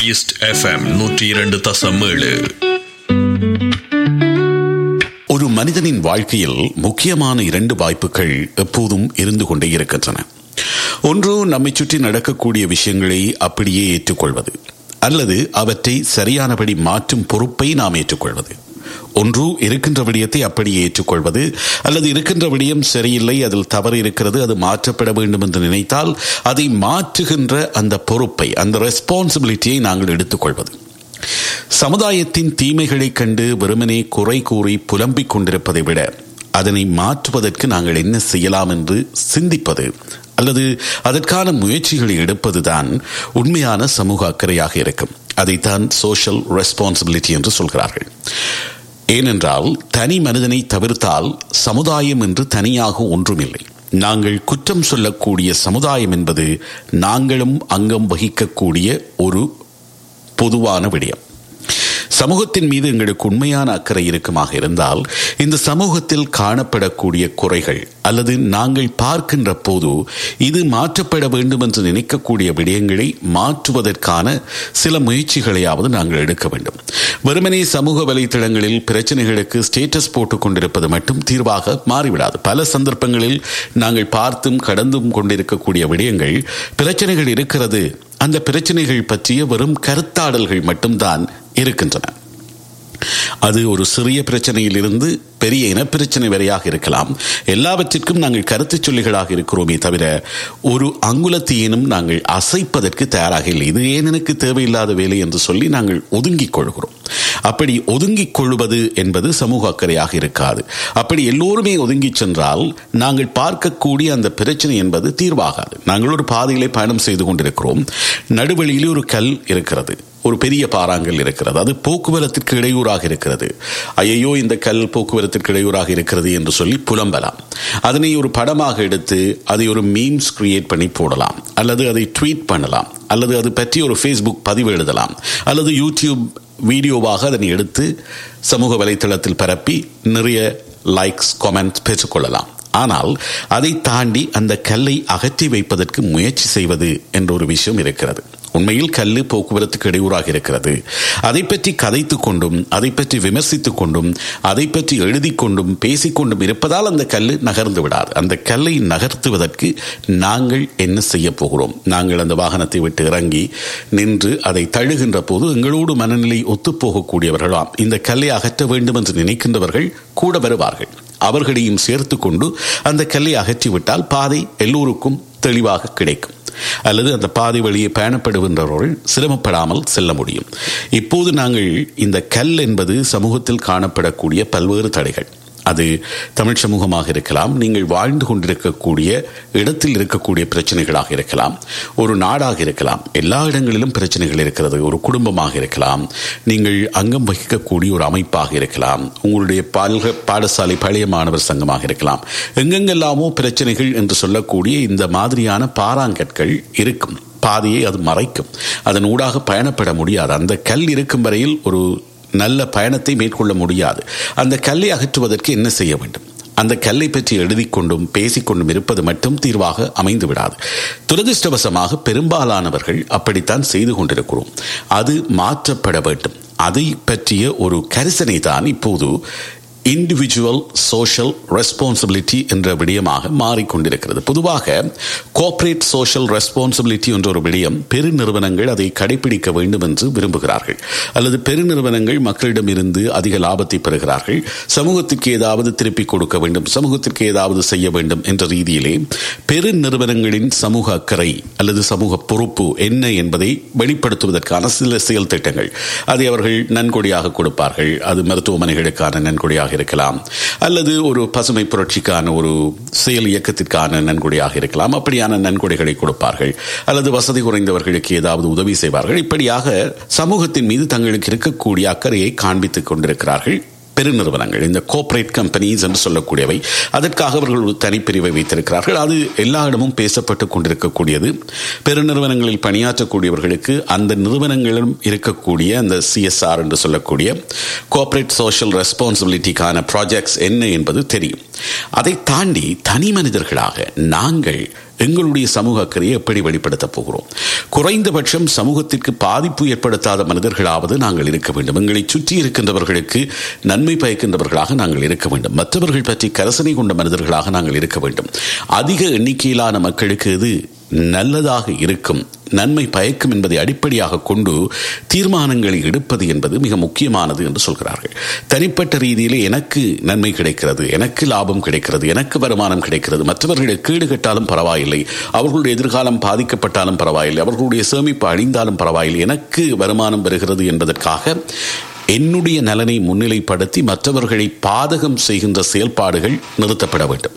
East FM 102.7. ஒரு மனிதனின் வாழ்க்கையில் முக்கியமான 2 வாய்ப்புகள் எப்போதும் இருந்து கொண்டே இருக்கின்றன. ஒன்று, நம்மை சுற்றி நடக்கக்கூடிய விஷயங்களை அப்படியே ஏற்றுக்கொள்வது, அல்லது அவற்றை சரியானபடி மாற்றும் பொறுப்பை நாம் ஏற்றுக்கொள்வது. ஒன்று, இருக்கின்ற விடயத்தை அப்படியே ஏற்றுக்கொள்வது, அல்லது இருக்கின்ற விடயம் சரியில்லை, அதில் தவறு இருக்கிறது, அது மாற்றப்பட வேண்டும் என்று நினைத்தால் அதை மாற்றுகின்ற அந்த பொறுப்பை, அந்த ரெஸ்பான்சிபிலிட்டியை நாங்கள் எடுத்துக்கொள்வது. சமுதாயத்தின் தீமைகளை கண்டு வெறுமனே குறை கூறி புலம்பிக் கொண்டிருப்பதை விட அதனை மாற்றுவதற்கு நாங்கள் என்ன செய்யலாம் என்று சிந்திப்பது அல்லது அதற்கான முயற்சிகளை எடுப்பதுதான் உண்மையான சமூக அக்கறையாக இருக்கும். அதைத்தான் சோஷியல் ரெஸ்பான்சிபிலிட்டி என்று சொல்கிறார்கள். ஏனென்றால் தனி மனிதனை தவிர்த்தால் சமுதாயம் என்று தனியாக ஒன்றுமில்லை. நாங்கள் குற்றம் சொல்லக்கூடிய சமுதாயம் என்பது நாங்களும் அங்கம் வகிக்கக்கூடிய ஒரு பொதுவான விடயம். சமூகத்தின் மீது எங்களுக்கு உண்மையான அக்கறை இருக்குமாக இருந்தால் இந்த சமூகத்தில் காணப்படக்கூடிய குறைகள் அல்லது நாங்கள் பார்க்கின்ற போது இது மாற்றப்பட வேண்டும் என்று நினைக்கக்கூடிய விடயங்களை மாற்றுவதற்கான சில முயற்சிகளையாவது நாங்கள் எடுக்க வேண்டும். வெறுமனே சமூக வலைத்தளங்களில் பிரச்சனைகளுக்கு ஸ்டேட்டஸ் போட்டுக் கொண்டிருப்பது மட்டும் தீர்வாக மாறிவிடாது. பல சந்தர்ப்பங்களில் நாங்கள் பார்த்தும் கடந்தும் கொண்டிருக்கக்கூடிய விடயங்கள், பிரச்சனைகள் இருக்கிறது, அந்த பிரச்சனைகள் பற்றிய வெறும் கருத்தாடல்கள் மட்டும்தான் இருக்கின்றன. அது ஒரு சிறிய பிரச்சனையில் இருந்து பெரிய இனப்பிரச்சனை வரையாக இருக்கலாம். எல்லாவற்றிற்கும் நாங்கள் கருத்து சொல்லிகளாக இருக்கிறோமே தவிர ஒரு அங்குலத்தையேனும் நாங்கள் அசைப்பதற்கு தயாராக இல்லை. இது ஏன் எனக்கு தேவையில்லாத வேலை என்று சொல்லி நாங்கள் ஒதுங்கிக் கொள்கிறோம். அப்படி ஒதுங்கிக் கொள்வது என்பது சமூக அக்கறையாக இருக்காது. அப்படி எல்லோருமே ஒதுங்கிச் சென்றால் நாங்கள் பார்க்கக்கூடிய அந்த பிரச்சனை என்பது தீர்வாகாது. நாங்கள் ஒரு பாதையிலே பயணம் செய்து கொண்டிருக்கிறோம். நடுவழியிலே ஒரு கல் இருக்கிறது, ஒரு பெரிய பாறாங்கல் இருக்கிறது, அது போக்குவரத்திற்கு இடையூறாக இருக்கிறது. ஐயோ, இந்த கல் போக்குவரத்திற்கு இடையூறாக இருக்கிறது என்று சொல்லி புலம்பலாம். அதனை ஒரு படமாக எடுத்து அதை ஒரு மீம்ஸ் கிரியேட் பண்ணி போடலாம், அல்லது அதை ட்வீட் பண்ணலாம், அல்லது அது பற்றி ஒரு ஃபேஸ்புக் பதிவு எழுதலாம், அல்லது யூடியூப் வீடியோவாக அதனை எடுத்து சமூக வலைத்தளத்தில் பரப்பி நிறைய லைக்ஸ், கமெண்ட்ஸ் பெற்றுக்கொள்ளலாம். ஆனால் அதை தாண்டி அந்த கல்லை அகற்றி வைப்பதற்கு முயற்சி செய்வது என்ற ஒரு விஷயம் இருக்கிறது. உண்மையில் கல்லு போக்குவரத்துக்கு இடையூறாக இருக்கிறது. அதை பற்றி கதைத்துக் கொண்டும், அதை பற்றி விமர்சித்துக் கொண்டும், அதை பற்றி எழுதி கொண்டும் பேசிக்கொண்டும் இருப்பதால் அந்த கல்லு நகர்ந்து விடாது. அந்த கல்லை நகர்த்துவதற்கு நாங்கள் என்ன செய்ய போகிறோம்? நாங்கள் அந்த வாகனத்தை விட்டு இறங்கி நின்று அதை தழுகின்ற போது எங்களோடு மனநிலை ஒத்துப்போகக்கூடியவர்களாம் இந்த கல்லை அகற்ற வேண்டும் என்று நினைக்கின்றவர்கள் கூட வருவார்கள். அவர்களையும் சேர்த்து கொண்டு அந்த கல்லை அகற்றிவிட்டால் பாதை எல்லோருக்கும் தெளிவாக கிடைக்கும். அல்லது அந்த பாதை வழியே பயணப்படுகின்றவர்கள் சிரமப்படாமல் செல்ல முடியும். இப்போது நாங்கள் இந்த கல் என்பது சமூகத்தில் காணப்படக்கூடிய பல்வேறு தடைகள். அது தமிழ் சமூகமாக இருக்கலாம், நீங்கள் வாழ்ந்து கொண்டிருக்கக்கூடிய இடத்தில் இருக்கக்கூடிய பிரச்சனைகளாக இருக்கலாம், ஒரு நாடாக இருக்கலாம். எல்லா இடங்களிலும் பிரச்சனைகள் இருக்கிறது. ஒரு குடும்பமாக இருக்கலாம், நீங்கள் அங்கம் வகிக்கக்கூடிய ஒரு அமைப்பாக இருக்கலாம், உங்களுடைய பாடசாலை பழைய மாணவர் சங்கமாக இருக்கலாம். எங்கெங்கெல்லாமோ பிரச்சனைகள் என்று சொல்லக்கூடிய இந்த மாதிரியான பாறாங்கற்கள் இருக்கும். பாதையை அது மறைக்கும். அதன் ஊடாக பயணப்பட முடியாது. அந்த கல் இருக்கும் வரையில் ஒரு நல்ல பயணத்தை மேற்கொள்ள முடியாது. அந்த கல்லை அகற்றுவதற்கு என்ன செய்ய வேண்டும்? அந்த கல்லை பற்றி எழுதிக்கொண்டும் பேசிக்கொண்டும் இருப்பது மட்டும் தீர்வாக அமைந்து விடாது. துரதிருஷ்டவசமாக பெரும்பாலானவர்கள் அப்படித்தான் செய்து கொண்டிருக்கிறோம். அது மாற்றப்பட வேண்டும். அதை பற்றிய ஒரு கரிசனை தான் இப்போது இண்டிவிஜுவல் சோஷியல் ரெஸ்பான்சிபிலிட்டி என்ற விடயமாக மாறிக்கொண்டிருக்கிறது. பொதுவாக கோஆபரேட் சோஷியல் ரெஸ்பான்சிபிலிட்டி என்ற ஒரு விடயம் பெருநிறுவனங்கள் அதை கடைபிடிக்க வேண்டும் என்று விரும்புகிறார்கள். அல்லது பெருநிறுவனங்கள் மக்களிடமிருந்து அதிக லாபத்தை பெறுகிறார்கள், சமூகத்திற்கு ஏதாவது திருப்பிக் கொடுக்க வேண்டும், சமூகத்திற்கு ஏதாவது செய்ய வேண்டும் என்ற ரீதியிலே பெருநிறுவனங்களின் சமூக அக்கறை அல்லது சமூக பொறுப்பு என்ன என்பதை வெளிப்படுத்துவதற்கான சில செயல் திட்டங்கள், அதை அவர்கள் நன்கொடையாக கொடுப்பார்கள். அது மருத்துவமனைகளுக்கான நன்கொடையாக இருக்கலாம், அல்லது ஒரு பசுமை புரட்சிக்கான ஒரு செயல் இயக்கத்திற்கான நன்கொடையாக இருக்கலாம். அப்படியான நன்கொடைகளை கொடுப்பார்கள், அல்லது வசதி குறைந்தவர்களுக்கு ஏதாவது உதவி செய்வார்கள். இப்படியாக சமூகத்தின் மீது தங்களுக்கு இருக்கக்கூடிய அக்கறையை காண்பித்துக் கொண்டிருக்கிறார்கள் பெருநிறுவனங்கள், இந்த கோஆபரேட் கம்பெனிஸ் என்று சொல்லக்கூடியவை. அதற்காக அவர்கள் ஒரு தனிப்பிரிவை வைத்திருக்கிறார்கள். அது எல்லா இடமும் பேசப்பட்டு கொண்டிருக்கக்கூடியது. பெருநிறுவனங்களில் பணியாற்றக்கூடியவர்களுக்கு அந்த நிறுவனங்களிலும் இருக்கக்கூடிய அந்த CSR என்று சொல்லக்கூடிய கோஆபரேட் சோஷியல் ரெஸ்பான்சிபிலிட்டிக்கான ப்ராஜெக்ட்ஸ் என்ன என்பது தெரியும். அதை தாண்டி தனி மனிதர்களாக நாங்கள் எங்களுடைய சமூக அக்கறையை எப்படி வெளிப்படுத்தப் போகிறோம்? குறைந்தபட்சம் சமூகத்திற்கு பாதிப்பு ஏற்படுத்தாத மனிதர்களாவது நாங்கள் இருக்க வேண்டும். எங்களை சுற்றி இருக்கின்றவர்களுக்கு நன்மை பயக்கின்றவர்களாக நாங்கள் இருக்க வேண்டும். மற்றவர்கள் பற்றி கரசனை கொண்ட மனிதர்களாக நாங்கள் இருக்க வேண்டும். அதிக எண்ணிக்கையிலான மக்களுக்கு இது நல்லதாக இருக்கும், நன்மை பயக்கும் என்பதை அடிப்படையாக கொண்டு தீர்மானங்களை எடுப்பது என்பது மிக முக்கியமானது என்று சொல்கிறார்கள். தனிப்பட்ட ரீதியிலே எனக்கு நன்மை கிடைக்கிறது, எனக்கு லாபம் கிடைக்கிறது, எனக்கு வருமானம் கிடைக்கிறது, மற்றவர்களுக்கு கீடு கட்டாலும் பரவாயில்லை, அவர்களுடைய எதிர்காலம் பாதிக்கப்பட்டாலும் பரவாயில்லை, அவர்களுடைய சேமிப்பு அழிந்தாலும் பரவாயில்லை, எனக்கு வருமானம் வருகிறது என்பதற்காக என்னுடைய நலனை முன்னிலைப்படுத்தி மற்றவர்களை பாதகம் செய்கின்ற செயல்பாடுகள் நிறுத்தப்பட வேண்டும்.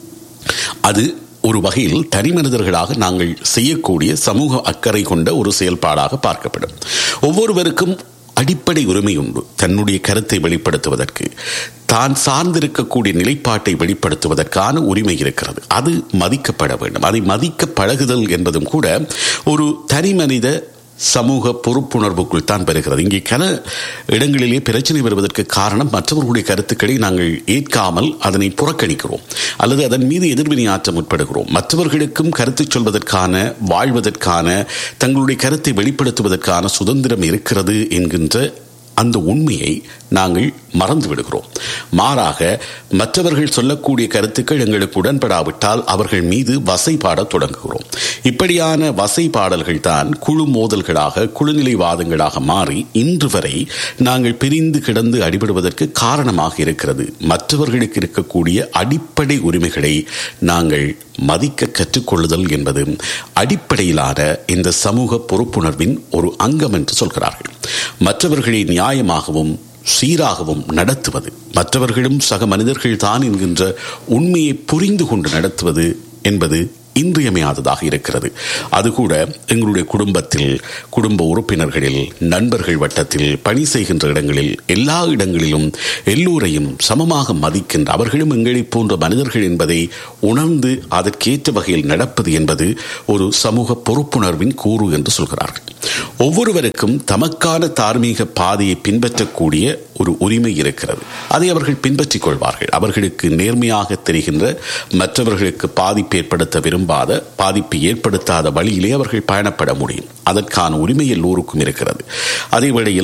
அது ஒரு வகையில் தனி மனிதர்களாக நாங்கள் செய்யக்கூடிய சமூக அக்கறை கொண்ட ஒரு செயல்பாடாக பார்க்கப்படும். ஒவ்வொருவருக்கும் அடிப்படை உரிமை உண்டு. தன்னுடைய கருத்தை வெளிப்படுத்துவதற்கு, தான் சார்ந்திருக்கக்கூடிய நிலைப்பாட்டை வெளிப்படுத்துவதற்கான உரிமை இருக்கிறது. அது மதிக்கப்பட வேண்டும். அதை மதிக்க பழகுதல் என்பதும் கூட ஒரு தனி மனித சமூக பொறுப்புணர்வுக்குள் தான் பெறுகிறது. இங்கே பல இடங்களிலே பிரச்சனை வருவதற்கு காரணம் மற்றவர்களுடைய கருத்துக்களை நாங்கள் ஏற்காமல் அதனை புறக்கணிக்கிறோம் அல்லது அதன் மீது எதிர்வினையாற்ற முற்படுகிறோம். மற்றவர்களுக்கும் கருத்து சொல்வதற்கான, வாழ்வதற்கான, தங்களுடைய கருத்தை வெளிப்படுத்துவதற்கான சுதந்திரம் இருக்கிறது என்கின்ற அந்த உண்மையை நாங்கள் மறந்து விடுகிறோம். மாறாக மற்றவர்கள் சொல்லக்கூடிய கருத்துக்கள் எங்களுக்கு உடன்படாவிட்டால் அவர்கள் மீது வசைபாட தொடங்குகிறோம். இப்படியான வசைபாடல்கள் தான் குழு மோதல்களாக, குழுநிலைவாதங்களாக மாறி இன்று வரை நாங்கள் பிரிந்து கிடந்து அடிபடுவதற்கு காரணமாக இருக்கிறது. மற்றவர்களுக்கு இருக்கக்கூடிய அடிப்படை உரிமைகளை நாங்கள் மதிக்க கற்றுக்கொள்ளுதல் என்பது அடிப்படையிலான இந்த சமூக பொறுப்புணர்வின் ஒரு அங்கம் என்று சொல்கிறார்கள். மற்றவர்களை நியாயமாகவும் சீராகவும் நடத்துவது, மற்றவர்களும் சக மனிதர்கள் தான் என்கின்ற உண்மையை புரிந்து கொண்டு நடத்துவது என்பது இன்றியமையாததாக இருக்கிறது. அது கூட எங்களுடைய குடும்பத்தில், குடும்ப உறுப்பினர்களில், நண்பர்கள் வட்டத்தில், பணி செய்கின்ற இடங்களில், எல்லா இடங்களிலும் எல்லோரையும் சமமாக மதிக்கின்ற, அவர்களும் எங்களை போன்ற மனிதர்கள் என்பதை உணர்ந்து அதற்கேற்ற வகையில் நடப்பது என்பது ஒரு சமூக பொறுப்புணர்வின் கூறு என்று சொல்கிறார்கள். ஒவ்வொருவருக்கும் தமக்கான தார்மீக பாதையை பின்பற்றக்கூடிய ஒரு உரிமை இருக்கிறது. அதை அவர்கள் பின்பற்றிக் கொள்வார்கள். அவர்களுக்கு நேர்மையாக தெரிகின்ற, மற்றவர்களுக்கு பாதிப்பு ஏற்படுத்த விரும்பாத, பாதிப்பு ஏற்படுத்தாத வழியிலே அவர்கள் பயணப்பட முடியும். அதற்கான உரிமை எல்லோருக்கும் இருக்கிறது. அதே வேளையில்